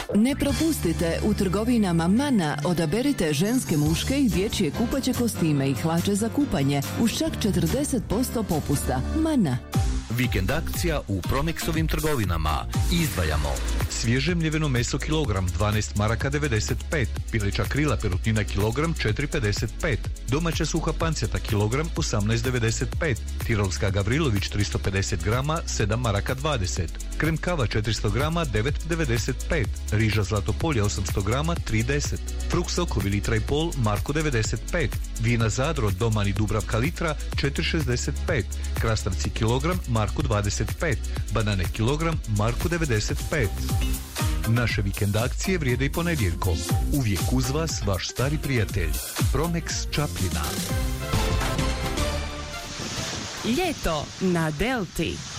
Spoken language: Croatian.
Ne propustite, u trgovinama Mana odaberite ženske, muške i dječje kupaće kostime i hlače za kupanje uz čak 40% popusta. Mana. Vikend akcija u Promexovim trgovinama. Izdvajamo svježe mljeveno meso kilogram 12 maraka 95, pileća krila perutnina kilogram 4,55, domaća suha panceta kilogram 18,95, tirolska Gavrilović 350 grama 7 maraka 20, krem kava 400 grama 9,95, riža Zlatopolje 800 grama 3,10, frukt sokovi litra i pol marku 95, vina Zadro Doman i Dubravka litra 4,65, krastavci kilogram marku 25, banane kilogram marku 95. Naše vikend akcije vrijede i ponedjeljkom. Uvijek uz vas vaš stari prijatelj Promex Čapljina. Ljeto na Delti.